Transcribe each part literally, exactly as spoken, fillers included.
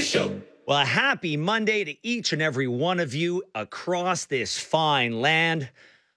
Show. Well, a happy Monday to each and every one of you across this fine land.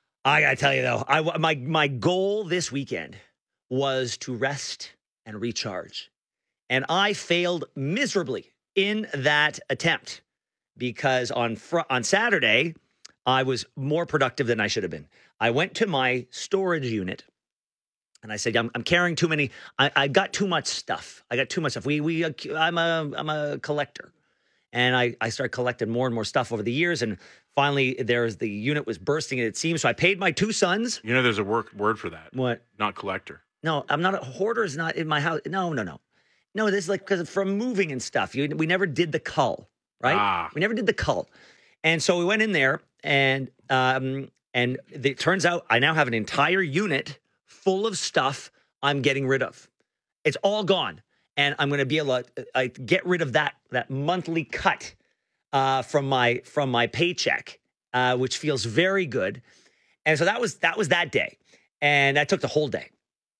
I gotta tell you though, I my my goal this weekend was to rest and recharge, and I failed miserably in that attempt because on fr- on Saturday I was more productive than I should have been. I went to my storage unit. And I said, I'm, I'm carrying too many. I, I got too much stuff. I got too much stuff. We, we, I'm a, I'm a collector, and I, I started collecting more and more stuff over the years. And finally, there's the unit was bursting at its seams. So I paid my two sons. You know, there's a work word for that. What? Not collector. No, I'm not a hoarder. Is not in my house. No, no, no, no. This is like because from moving and stuff. You, we never did the cull, right? Ah. We never did the cull, and so we went in there, and um, and it turns out I now have an entire unit full of stuff I'm getting rid of. It's all gone. And I'm going to be able to uh, get rid of that that monthly cut uh, from my from my paycheck, uh, which feels very good. And so that was that was that day. And that took the whole day.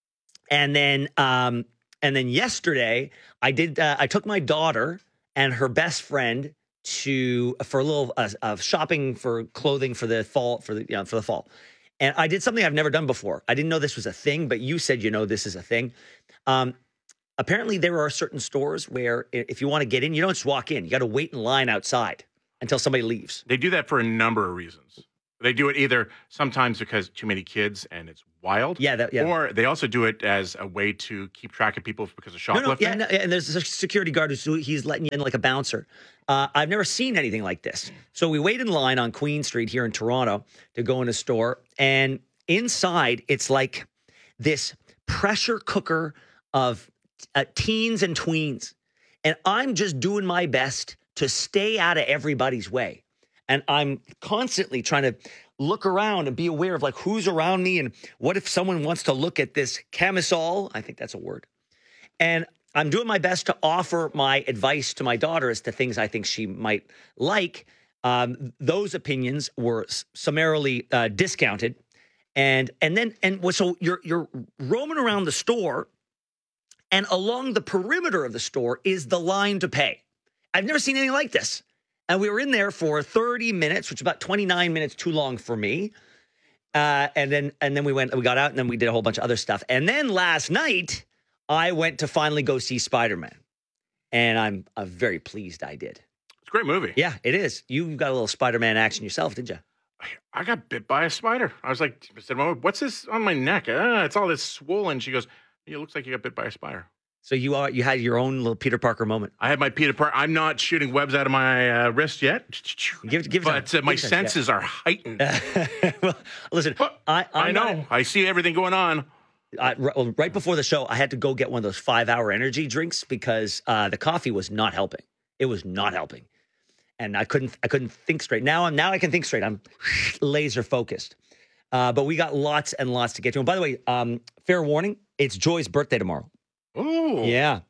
And then um, and then yesterday I did uh, I took my daughter and her best friend to for a little uh, of shopping for clothing for the fall for the you know, for the fall. And I did something I've never done before. I didn't know this was a thing, but you said, you know, this is a thing. Um, apparently, there are certain stores where if you want to get in, you don't just walk in. You got to wait in line outside until somebody leaves. They do that for a number of reasons. They do it either sometimes because too many kids and it's wild. Yeah, that, yeah. Or they also do it as a way to keep track of people because of shoplifting. No, no, yeah, no, and there's a security guard who's he's letting you in like a bouncer. Uh, I've never seen anything like this. So we wait in line on Queen Street here in Toronto to go in a store, and inside it's like this pressure cooker of uh, teens and tweens, and I'm just doing my best to stay out of everybody's way. And I'm constantly trying to look around and be aware of like who's around me and what if someone wants to look at this camisole. I think that's a word. And I'm doing my best to offer my advice to my daughter as to things I think she might like. Um, those opinions were summarily uh, discounted. And and then and so you're you're roaming around the store, and along the perimeter of the store is the line to pay. I've never seen anything like this. And we were in there for thirty minutes, which is about twenty-nine minutes too long for me. Uh, and then and then we went, we got out, and then we did a whole bunch of other stuff. And then last night, I went to finally go see Spider-Man. And I'm, I'm very pleased I did. It's a great movie. Yeah, it is. You got a little Spider-Man action yourself, didn't you? I got bit by a spider. I was like, I said, Mom, what's this on my neck? Ah, it's all this swollen. She goes, it looks like you got bit by a spider. So you are you had your own little Peter Parker moment. I had my Peter Parker. I'm not shooting webs out of my uh, wrist yet. Give, give but uh, my give senses yeah. are heightened. Well, listen, but I I'm I know. Not, I see everything going on. I, well, right before the show, I had to go get one of those five-hour energy drinks because uh, the coffee was not helping. It was not helping, and I couldn't I couldn't think straight. Now I'm now I can think straight. I'm laser focused. Uh, but we got lots and lots to get to. And by the way, um, fair warning: it's Joy's birthday tomorrow. Oh, yeah.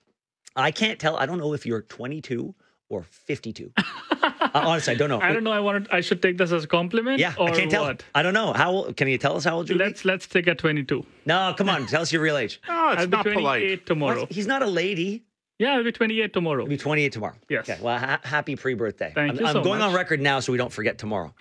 I can't tell. I don't know if you're twenty-two or fifty-two. uh, honestly, I don't know. I don't know. I wanted. I should take this as a compliment. Yeah, or I can't tell. What? I don't know. How old, can you tell us how old you are? Let's let's take a twenty-two. No, come on. Tell us your real age. No, it's I'll not be twenty-eight polite. tomorrow. What? He's not a lady. Yeah, I'll be twenty-eight tomorrow. He'll be twenty-eight tomorrow. Yes. Okay. Well, ha- happy pre-birthday. Thank I'm, you I'm so going much. on record now so we don't forget tomorrow.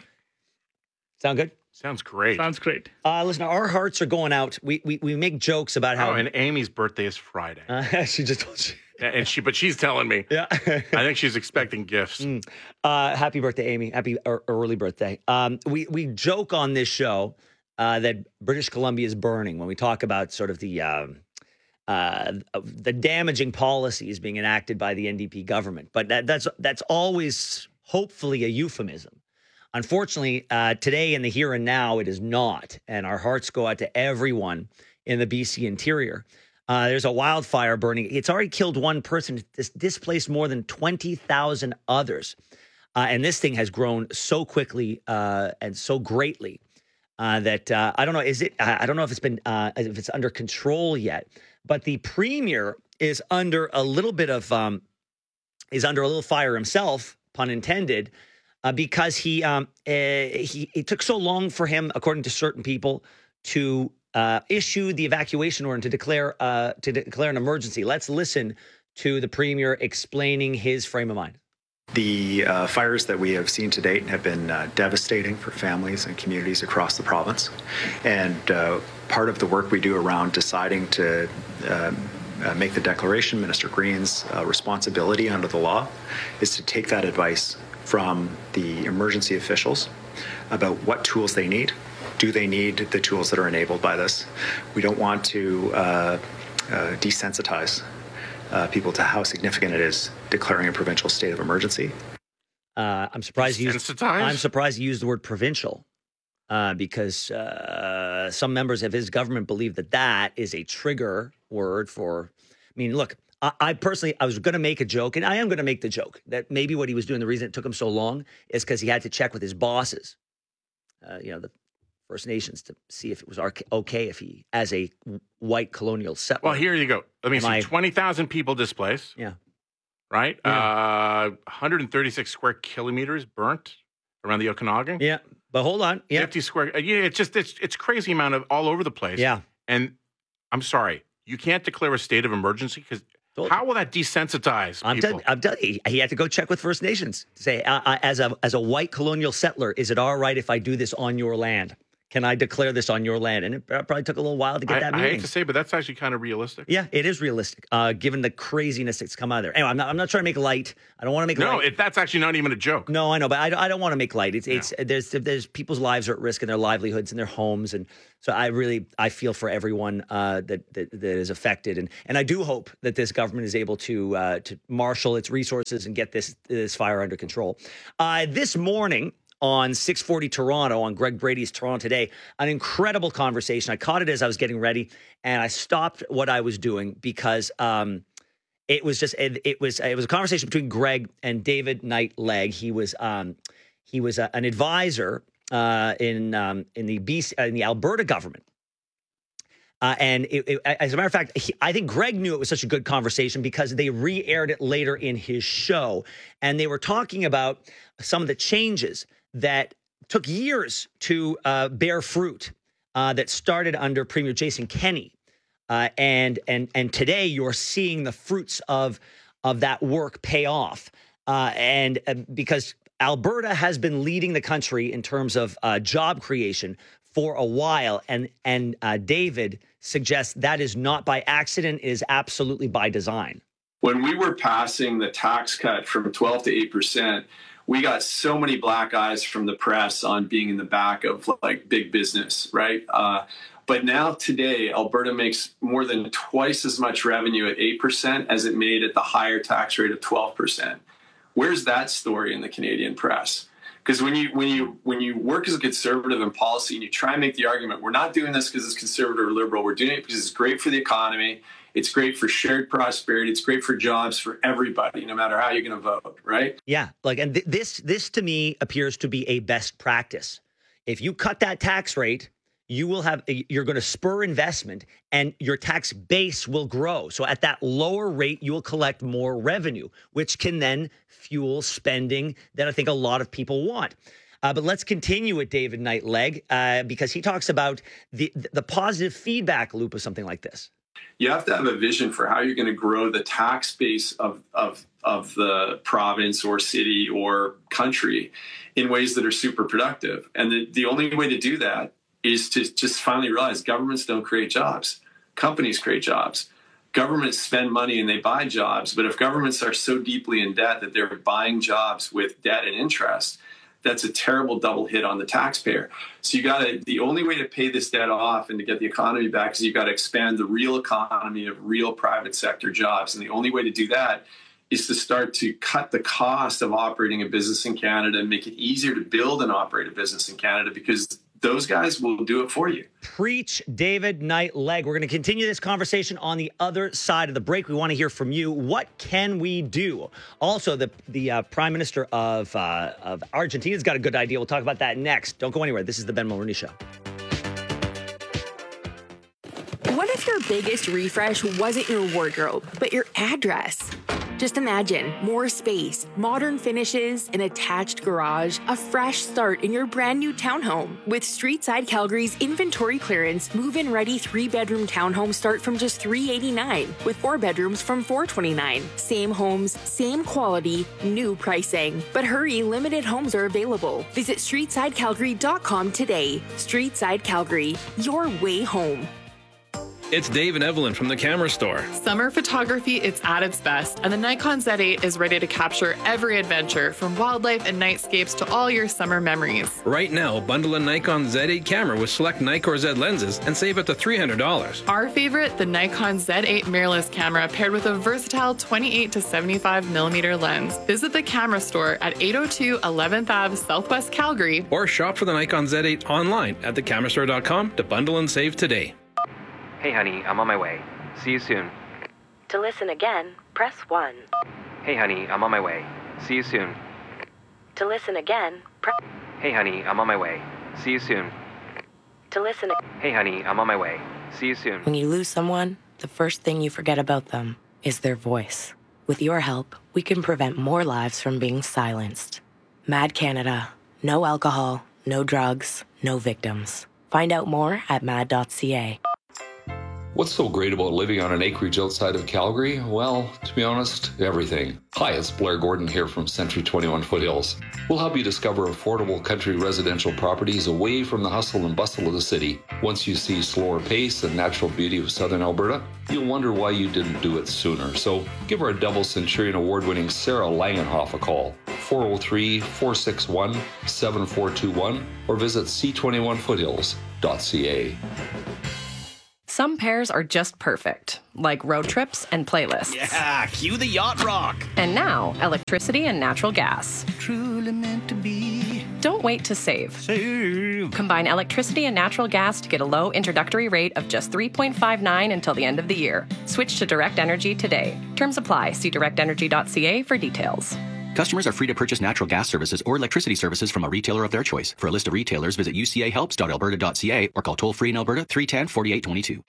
Sound good? Sounds great. Sounds great. Uh, listen, our hearts are going out. We we, we make jokes about how. Oh, and Amy's birthday is Friday. Uh, she just told you. And she, but she's telling me. Yeah. I think she's expecting gifts. Mm. Uh, happy birthday, Amy. Happy er- early birthday. Um, we, we joke on this show uh, that British Columbia is burning when we talk about sort of the um, uh, the damaging policies being enacted by the N D P government. But that, that's that's always hopefully a euphemism. Unfortunately, uh, today in the here and now, it is not. And our hearts go out to everyone in the B C interior. Uh, there's a wildfire burning. It's already killed one person. It's displaced more than twenty thousand others. Uh, and this thing has grown so quickly uh, and so greatly uh, that uh, I don't know. Is it? I don't know if it's been uh, if it's under control yet. But the premier is under a little bit of um, is under a little fire himself, pun intended, uh, because he um, uh, he it took so long for him, according to certain people, to Uh, issued the evacuation order to declare uh, to declare an emergency. Let's listen to the premier explaining his frame of mind. The uh, fires that we have seen to date have been uh, devastating for families and communities across the province. And uh, part of the work we do around deciding to um, uh, make the declaration Minister Green's uh, responsibility under the law is to take that advice from the emergency officials about what tools they need. Do they need the tools that are enabled by this? We don't want to uh, uh, desensitize Uh, people to how significant it is declaring a provincial state of emergency. Uh, I'm surprised you used, Sensitized? I'm surprised you used the word provincial uh, because uh, some members of his government believe that that is a trigger word for. I mean, look, I, I personally I was going to make a joke, and I am going to make the joke that maybe what he was doing, the reason it took him so long, is because he had to check with his bosses, uh, you know, the First Nations, to see if it was arc- okay if he, as a white colonial settler. Well, here you go. Let me Am see. I- twenty thousand people displaced. Yeah. Right? Yeah. Uh, one hundred thirty-six square kilometers burnt around the Okanagan. Yeah, but hold on. Yeah, fifty square. uh, Yeah, it's just, it's, it's crazy amount of all over the place. yeah. And I'm sorry, you can't declare a state of emergency because Told how will that desensitize I'm people? telling, I'm telling you, he had to go check with First Nations to say, uh, uh, as a as a white colonial settler, is it all right if I do this on your land? Can I declare this on your land? And it probably took a little while to get I, that I meeting. hate to say, but that's actually kind of realistic. Yeah, it is realistic, uh, given the craziness that's come out of there. Anyway, I'm not, I'm not trying to make light. I don't want to make No, light. it, that's actually not even a joke. No, I know, but I, don't- I don't want to make light. It's it's there's there's people's lives are at risk and their livelihoods and their homes, and so I really I feel for everyone uh, that, that that is affected, and and I do hope that this government is able to uh, to marshal its resources and get this this fire under control. Uh, this morning on six forty Toronto, on Greg Brady's Toronto Today, an incredible conversation. I caught it as I was getting ready, and I stopped what I was doing because um, it was just it, it was it was a conversation between Greg and David Knight Legg. He was um, he was a, an advisor uh, in um, in the B C, uh, in the Alberta government. Uh, and it, it, as a matter of fact, he, I think Greg knew it was such a good conversation because they re-aired it later in his show, and they were talking about some of the changes that took years to uh, bear fruit uh, that started under Premier Jason Kenney, uh, and and and today you're seeing the fruits of of that work pay off, uh, and uh, because Alberta has been leading the country in terms of uh, job creation for a while, and and uh, David suggests that is not by accident; it is absolutely by design. When we were passing the tax cut from twelve to eight percent, we got so many black eyes from the press on being in the back of like big business, right? Uh, but now today, Alberta makes more than twice as much revenue at eight percent as it made at the higher tax rate of twelve percent. Where's that story in the Canadian press? Because when you when you when you work as a conservative in policy and you try and make the argument, we're not doing this because it's conservative or liberal, we're doing it because it's great for the economy, it's great for shared prosperity, it's great for jobs for everybody, no matter how you're going to vote, right? Yeah, like, and th- this this to me appears to be a best practice. If you cut that tax rate, you will have you're going to spur investment, and your tax base will grow. So at that lower rate, you will collect more revenue, which can then fuel spending that I think a lot of people want. Uh, but let's continue with David Knight Legg uh, because he talks about the the positive feedback loop of something like this. You have to have a vision for how you're going to grow the tax base of, of, of the province or city or country in ways that are super productive. And the, the only way to do that is to just finally realize governments don't create jobs. Companies create jobs. Governments spend money and they buy jobs. But if governments are so deeply in debt that they're buying jobs with debt and interest, that's a terrible double hit on the taxpayer. So you got to, the only way to pay this debt off and to get the economy back is you got to expand the real economy of real private sector jobs. And the only way to do that is to start to cut the cost of operating a business in Canada and make it easier to build and operate a business in Canada, because those guys will do it for you. Preach, David Knight Legg. We're going to continue this conversation on the other side of the break. We want to hear from you. What can we do? Also, the the uh, Prime Minister of uh, of Argentina's got a good idea. We'll talk about that next. Don't go anywhere. This is the Ben Mulroney Show. What if your biggest refresh wasn't your wardrobe, but your address? Just imagine more space, modern finishes, an attached garage, a fresh start in your brand new townhome. With Streetside Calgary's inventory clearance, move-in ready three-bedroom townhomes start from just three eighty-nine, with four bedrooms from four twenty-nine. Same homes, same quality, new pricing. But hurry, limited homes are available. Visit streetside calgary dot com today. Streetside Calgary, your way home. It's Dave and Evelyn from the Camera Store. Summer photography, it's at its best, and the Nikon Z eight is ready to capture every adventure, from wildlife and nightscapes to all your summer memories. Right now, bundle a Nikon Z eight camera with select Nikkor Z lenses and save up to three hundred dollars. Our favorite, the Nikon Z eight mirrorless camera paired with a versatile twenty-eight to seventy-five millimeter lens. Visit the Camera Store at eight oh two eleventh Avenue Southwest Calgary. Or shop for the Nikon Z eight online at the camera store dot com to bundle and save today. Hey honey, I'm on my way. See you soon. To listen again, press one. Hey honey, I'm on my way. See you soon. To listen again, press... Hey honey, I'm on my way. See you soon. To listen... Hey honey, I'm on my way. See you soon. When you lose someone, the first thing you forget about them is their voice. With your help, we can prevent more lives from being silenced. Mad Canada. No alcohol, no drugs, no victims. Find out more at mad dot c a. What's so great about living on an acreage outside of Calgary? Well, to be honest, everything. Hi, it's Blair Gordon here from Century twenty-one Foothills. We'll help you discover affordable country residential properties away from the hustle and bustle of the city. Once you see slower pace and natural beauty of southern Alberta, you'll wonder why you didn't do it sooner. So give our double Centurion award-winning Sarah Langenhoff a call, four oh three, four six one, seven four two one, or visit c twenty-one foothills dot c a. Some pairs are just perfect, like road trips and playlists. Yeah, cue the yacht rock. And now, electricity and natural gas. Truly meant to be. Don't wait to save. Save. Combine electricity and natural gas to get a low introductory rate of just three point five nine until the end of the year. Switch to Direct Energy today. Terms apply. See direct energy dot c a for details. Customers are free to purchase natural gas services or electricity services from a retailer of their choice. For a list of retailers, visit u c a helps dot alberta dot c a or call toll-free in Alberta three one zero, four eight two two.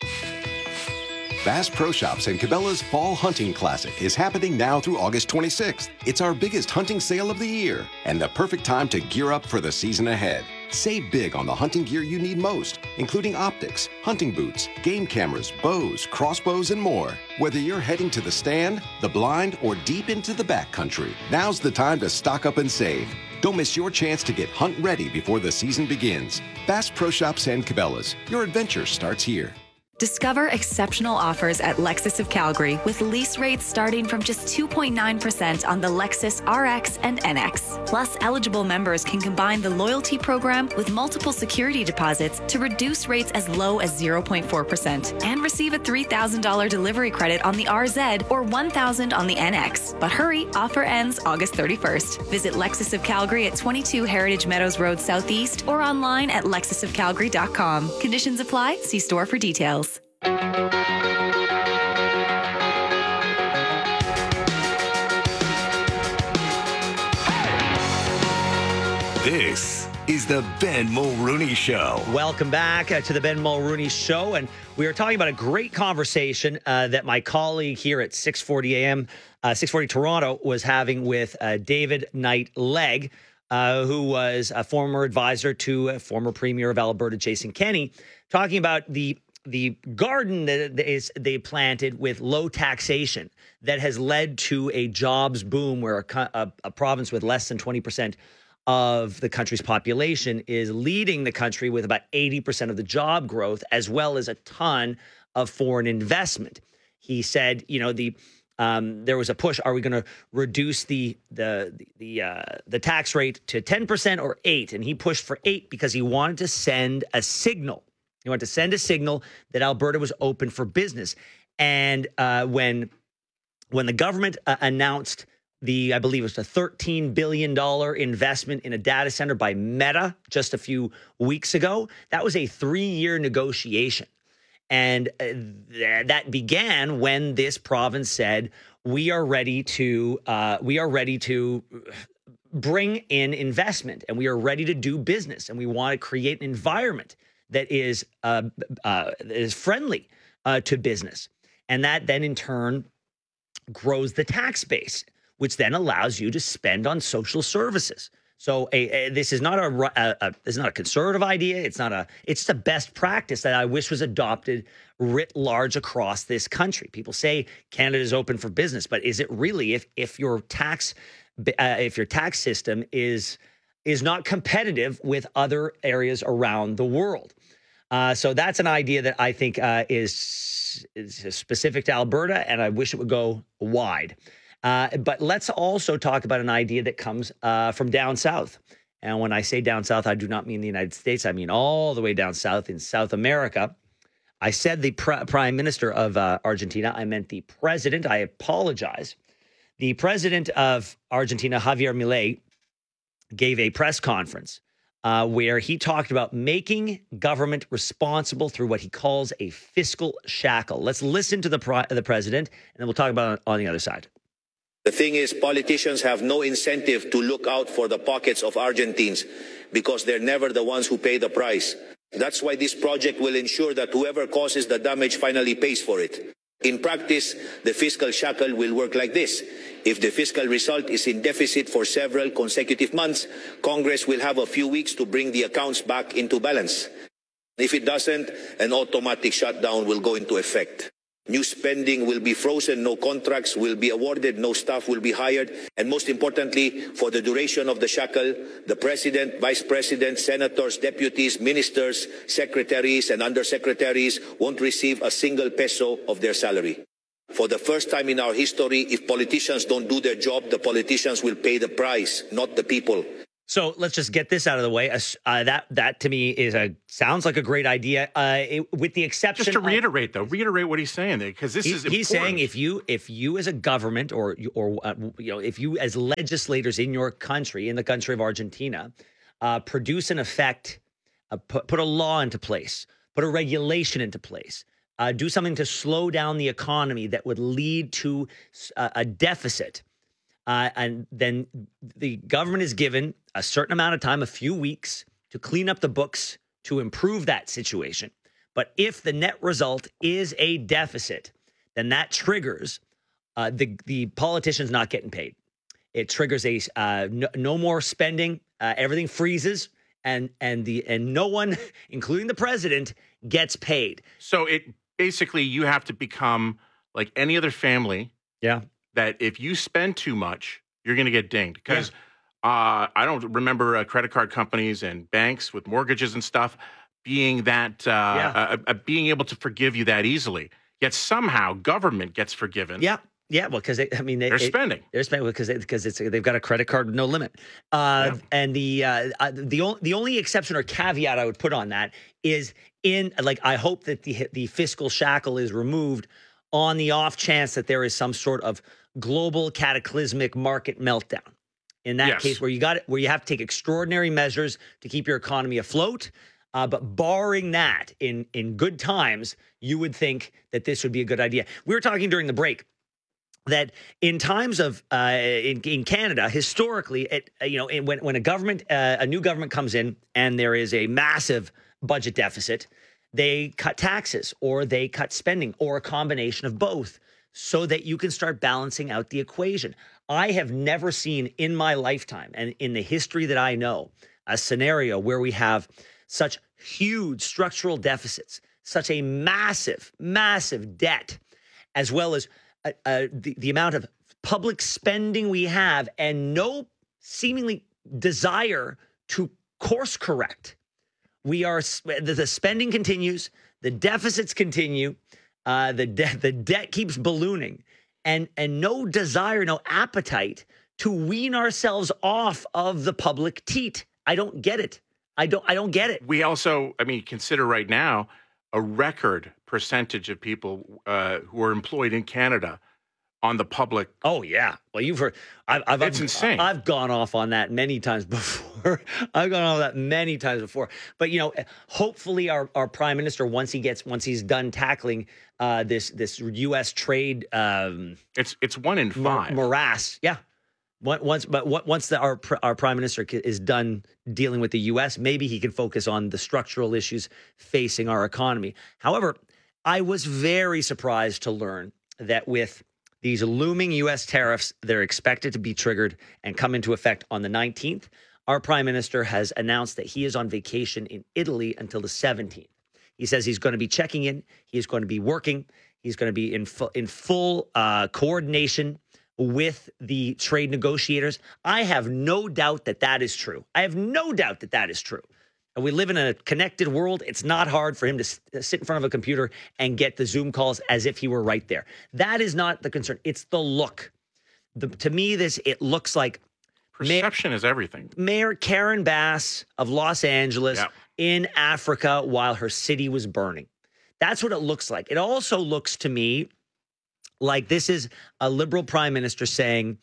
Bass Pro Shops and Cabela's Fall Hunting Classic is happening now through August twenty-sixth. It's our biggest hunting sale of the year and the perfect time to gear up for the season ahead. Save big on the hunting gear you need most, including optics, hunting boots, game cameras, bows, crossbows, and more. Whether you're heading to the stand, the blind, or deep into the backcountry, now's the time to stock up and save. Don't miss your chance to get hunt ready before the season begins. Bass Pro Shops and Cabela's. Your adventure starts here. Discover exceptional offers at Lexus of Calgary with lease rates starting from just two point nine percent on the Lexus R X and N X. Plus, eligible members can combine the loyalty program with multiple security deposits to reduce rates as low as zero point four percent and receive a three thousand dollars delivery credit on the R Z or one thousand dollars on the N X. But hurry, offer ends August thirty-first. Visit Lexus of Calgary at twenty-two Heritage Meadows Road Southeast or online at lexus of calgary dot com. Conditions apply. See store for details. This is the Ben Mulrooney Show. Welcome back uh, to the Ben Mulrooney Show. And we are talking about a great conversation uh, that my colleague here at six forty a m, uh, six forty Toronto was having with uh, David Knight-Legg, uh, who was a former advisor to a former Premier of Alberta, Jason Kenney, talking about the the garden that is they planted with low taxation that has led to a jobs boom where a, a, a province with less than twenty percent of the country's population is leading the country with about eighty percent of the job growth, as well as a ton of foreign investment. He said, you know, the um, there was a push. Are we going to reduce the the the uh, the tax rate to ten percent or eight? And he pushed for eight because he wanted to send a signal. He wanted to send a signal that Alberta was open for business. And uh, when when the government uh, announced the, I believe it was a thirteen billion dollars investment in a data center by Meta just a few weeks ago, that was a three-year negotiation. And uh, th- that began when this province said, we are ready to uh, we are ready to bring in investment and we are ready to do business and we want to create an environment that is uh, uh, that is friendly uh, to business. And that then in turn grows the tax base, which then allows you to spend on social services. So a, a, this is not a, a, a this is not a conservative idea. It's not a it's just a best practice that I wish was adopted writ large across this country. People say Canada is open for business, but is it really? If if your tax uh, if your tax system is is not competitive with other areas around the world. Uh, so that's an idea that I think uh, is, is specific to Alberta, and I wish it would go wide. Uh, but let's also talk about an idea that comes uh, from down south. And when I say down south, I do not mean the United States. I mean all the way down south in South America. I said the pr- prime minister of uh, Argentina. I meant the president. I apologize. The president of Argentina, Javier Milei, gave a press conference uh, where he talked about making government responsible through what he calls a fiscal shackle. Let's listen to the, pri- the president, and then we'll talk about it on the other side. The thing is, politicians have no incentive to look out for the pockets of Argentines because they're never the ones who pay the price. That's why this project will ensure that whoever causes the damage finally pays for it. In practice, the fiscal shackle will work like this. If the fiscal result is in deficit for several consecutive months, Congress will have a few weeks to bring the accounts back into balance. If it doesn't, an automatic shutdown will go into effect. New spending will be frozen, no contracts will be awarded, no staff will be hired, and most importantly, for the duration of the shackle, the president, vice president, senators, deputies, ministers, secretaries, and undersecretaries won't receive a single peso of their salary. For the first time in our history, if politicians don't do their job, the politicians will pay the price, not the people. So let's just get this out of the way. Uh, that that to me is a sounds like a great idea. Uh, it, with the exception, just to of, reiterate though, reiterate what he's saying there, because this he, is he's important. saying if you if you as a government or or uh, you know if you as legislators in your country, in the country of Argentina, uh, produce an effect, uh, put put a law into place, put a regulation into place, uh, do something to slow down the economy that would lead to uh, a deficit. Uh, and then the government is given a certain amount of time, a few weeks, to clean up the books, to improve that situation. But if the net result is a deficit, then that triggers uh, the, the politicians not getting paid. It triggers a uh, no, no more spending. Uh, everything freezes, and and the and no one, including the president, gets paid. So it basically you have to become like any other family. Yeah. That if you spend too much, you're going to get dinged. Because yeah. uh, I don't remember uh, credit card companies and banks with mortgages and stuff being that, uh, yeah. uh, uh, being able to forgive you that easily. Yet somehow government gets forgiven. Yeah. Yeah, well, because I mean, they, they're it, spending. They're spending because they, because it's they've got a credit card with no limit. Uh, yeah. And the uh, uh, the only the only exception or caveat I would put on that is in like I hope that the the fiscal shackle is removed on the off chance that there is some sort of global cataclysmic market meltdown. In that yes. case, where you got it, where you have to take extraordinary measures to keep your economy afloat. Uh, but barring that, in in good times, you would think that this would be a good idea. We were talking during the break that in times of uh, in, in Canada, historically, it, you know, when when a government, uh, a new government comes in and there is a massive budget deficit, they cut taxes or they cut spending or a combination of both, so that you can start balancing out the equation. I have never seen in my lifetime and in the history that I know a scenario where we have such huge structural deficits, such a massive, massive debt, as well as uh, uh, the, the amount of public spending we have and no seemingly desire to course correct. We are, the spending continues, the deficits continue, Uh, the de- the debt keeps ballooning, and and no desire, no appetite to wean ourselves off of the public teat. I don't get it. I don't. I don't get it. We also, I mean, consider right now a record percentage of people uh, who are employed in Canada on the public. Oh yeah. Well, you've heard. I've, I've, it's I've, insane. I've gone off on that many times before. I've gone off that many times before. But you know, hopefully, our, our prime minister, once he gets, once he's done tackling uh, this this U S trade, um, it's it's one in five morass. Yeah. Once, but once the, our our prime minister is done dealing with the U S, maybe he can focus on the structural issues facing our economy. However, I was very surprised to learn that with these looming U S tariffs, they're expected to be triggered and come into effect on the nineteenth. Our prime minister has announced that he is on vacation in Italy until the seventeenth. He says he's going to be checking in. He's going to be working. He's going to be in, fu- in full uh, coordination with the trade negotiators. I have no doubt that that is true. I have no doubt that that is true. And we live in a connected world. It's not hard for him to s- sit in front of a computer and get the Zoom calls as if he were right there. That is not the concern. It's the look. The, to me, this it looks like perception Mayor, is everything. Mayor Karen Bass of Los Angeles yep. in Africa while her city was burning. That's what it looks like. It also looks to me like this is a Liberal prime minister saying,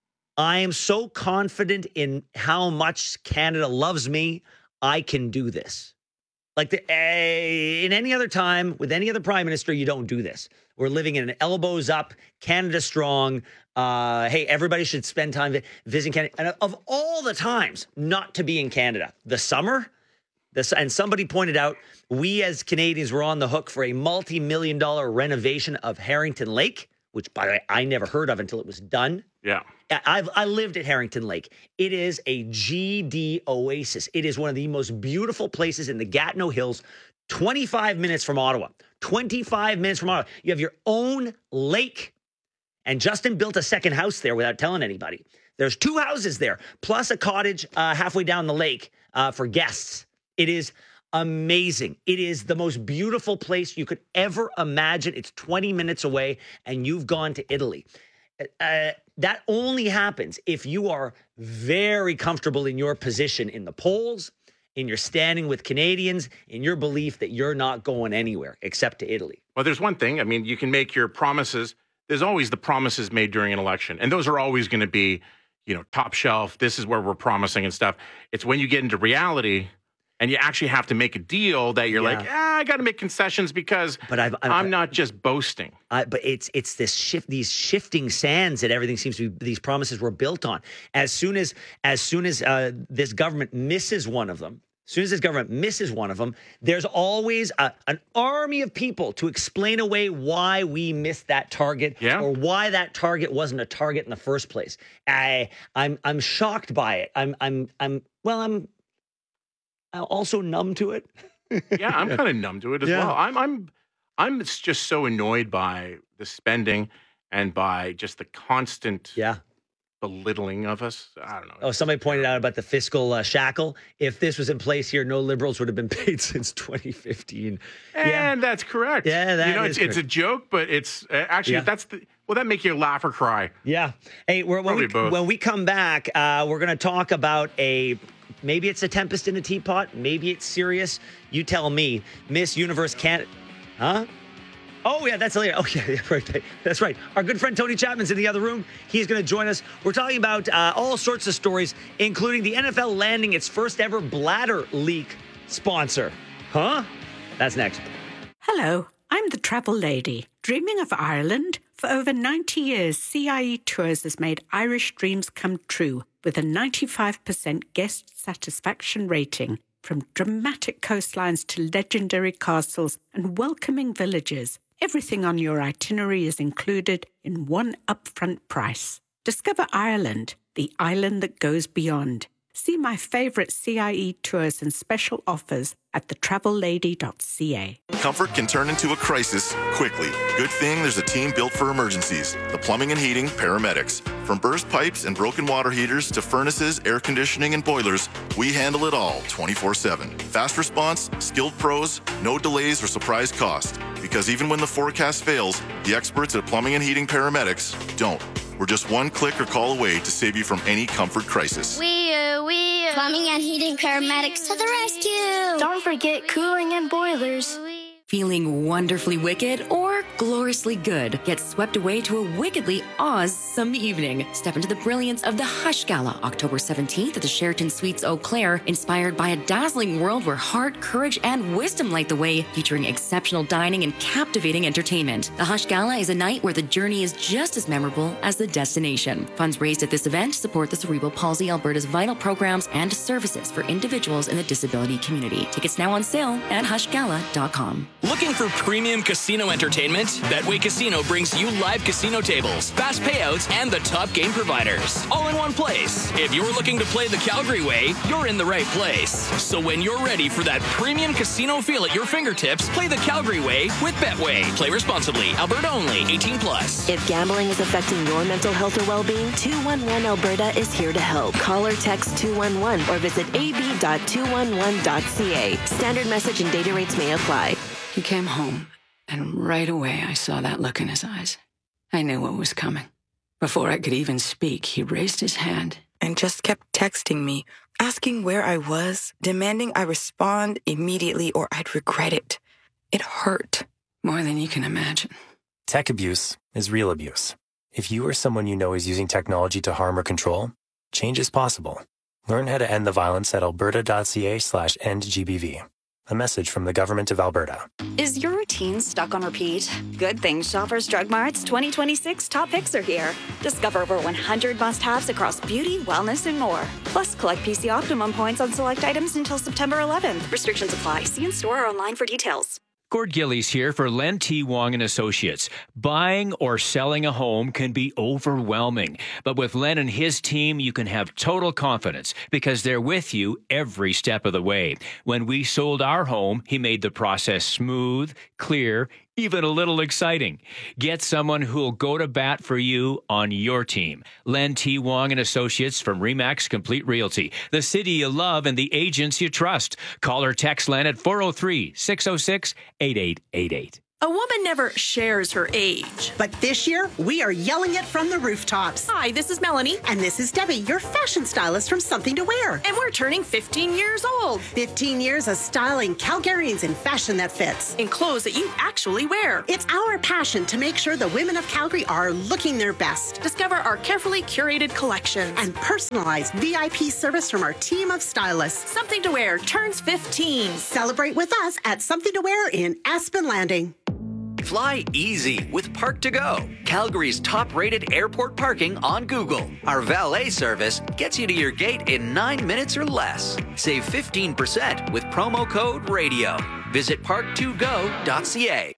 I am so confident in how much Canada loves me, I can do this. Like the, uh, in any other time, with any other prime minister, you don't do this. We're living in an elbows up, Canada strong. Uh, hey, everybody should spend time vi- visiting Canada. And of all the times not to be in Canada, the summer, this, and somebody pointed out, we as Canadians were on the hook for a multi-million dollar renovation of Harrington Lake, which, by the way, I never heard of until it was done. Yeah. I've I lived at Harrington Lake. It is a G D oasis. It is one of the most beautiful places in the Gatineau Hills, twenty-five minutes from Ottawa. twenty-five minutes from Ottawa. You have your own lake. And Justin built a second house there without telling anybody. There's two houses there, plus a cottage uh, halfway down the lake uh, for guests. It is amazing. It is the most beautiful place you could ever imagine. It's twenty minutes away, and you've gone to Italy. Uh, that only happens if you are very comfortable in your position in the polls, in your standing with Canadians, in your belief that you're not going anywhere except to Italy. Well, there's one thing. I mean, you can make your promises. There's always the promises made during an election, and those are always going to be, you know, top shelf. This is where we're promising and stuff. It's when you get into reality and you actually have to make a deal that you're Yeah. like, ah, I got to make concessions because But I've, I've, I'm not just boasting. Uh, but it's it's this shift, these shifting sands that everything seems to be. These promises were built on. As soon as as soon as uh, this government misses one of them, as soon as this government misses one of them, there's always a, an army of people to explain away why we missed that target, yeah. or why that target wasn't a target in the first place. I I'm I'm shocked by it. I'm I'm I'm well I'm. I'm also numb to it. Yeah, I'm kind of numb to it as Yeah. well. I'm I'm I'm just so annoyed by the spending and by just the constant yeah. belittling of us. I don't know. Oh, somebody pointed out about the fiscal uh, shackle. If this was in place here, no Liberals would have been paid since twenty fifteen. And yeah. that's correct. Yeah, that you know, is it's, it's a correct. joke, but it's uh, actually Yeah. that's the. Will that make you laugh or cry? Yeah. Hey, we're, when, we, Probably both. when we come back, uh, we're going to talk about a. Maybe it's a tempest in a teapot. Maybe it's serious. You tell me. Miss Universe Canada. Huh? Oh, yeah, that's oh, yeah, yeah, right. That's right. Our good friend Tony Chapman's in the other room. He's going to join us. We're talking about uh, all sorts of stories, including the N F L landing its first ever bladder leak sponsor. Huh? That's next. Hello, I'm the travel lady. Dreaming of Ireland? For over ninety years, C I E Tours has made Irish dreams come true with a ninety-five percent guest satisfaction rating. From dramatic coastlines to legendary castles and welcoming villages, everything on your itinerary is included in one upfront price. Discover Ireland, the island that goes beyond. See my favourite C I E tours and special offers at the travel lady dot c a. Comfort can turn into a crisis quickly. Good thing there's a team built for emergencies. The Plumbing and Heating Paramedics. From burst pipes and broken water heaters to furnaces, air conditioning, and boilers, we handle it all twenty-four seven. Fast response, skilled pros, no delays or surprise cost. Because even when the forecast fails, the experts at Plumbing and Heating Paramedics don't. We're just one click or call away to save you from any comfort crisis. We are, we are. Plumbing and Heating Paramedics to the rescue. Don't forget cooling and boilers. Feeling wonderfully wicked or gloriously good? Get swept away to a wickedly awesome evening. Step into the brilliance of the Hush Gala, October seventeenth at the Sheraton Suites Eau Claire, inspired by a dazzling world where heart, courage, and wisdom light the way, featuring exceptional dining and captivating entertainment. The Hush Gala is a night where the journey is just as memorable as the destination. Funds raised at this event support the Cerebral Palsy Alberta's vital programs and services for individuals in the disability community. Tickets now on sale at hush gala dot com. Looking for premium casino entertainment? event. Betway Casino brings you live casino tables, fast payouts, and the top game providers, all in one place. If you're looking to play the Calgary way, you're in the right place. So when you're ready for that premium casino feel at your fingertips, play the Calgary way with Betway. Play responsibly. Alberta only. eighteen plus. If gambling is affecting your mental health or well-being, two one one Alberta is here to help. Call or text two one one or visit a b dot two one one dot c a. Standard message and data rates may apply. He came home, and right away I saw that look in his eyes. I knew what was coming. Before I could even speak, he raised his hand and just kept texting me, asking where I was, demanding I respond immediately or I'd regret it. It hurt. More than you can imagine. Tech abuse is real abuse. If you or someone you know is using technology to harm or control, change is possible. Learn how to end the violence at alberta.ca slash endgbv. A message from the Government of Alberta. Is your routine stuck on repeat? Good thing Shoppers Drug Mart's twenty twenty-six top picks are here. Discover over one hundred must-haves across beauty, wellness, and more. Plus, collect P C Optimum points on select items until September eleventh. Restrictions apply. See in store or online for details. Gord Gillies here for Len T. Wong and Associates. Buying or selling a home can be overwhelming, but with Len and his team, you can have total confidence because they're with you every step of the way. When we sold our home, he made the process smooth, clear, even a little exciting. Get someone who'll go to bat for you on your team. Len T. Wong and Associates from RE/MAX Complete Realty, the city you love and the agents you trust. Call or text Len at four oh three, six oh six, eight eight eight eight. A woman never shares her age. But this year, we are yelling it from the rooftops. Hi, this is Melanie. And this is Debbie, your fashion stylist from Something to Wear. And we're turning fifteen years old. fifteen years of styling Calgarians in fashion that fits. In clothes that you actually wear. It's our passion to make sure the women of Calgary are looking their best. Discover our carefully curated collections. And personalized V I P service from our team of stylists. Something to Wear turns fifteen. Celebrate with us at Something to Wear in Aspen Landing. Fly easy with Park to Go, Calgary's top-rated airport parking on Google. Our valet service gets you to your gate in nine minutes or less. Save fifteen percent with promo code RADIO. Visit park to go dot c a.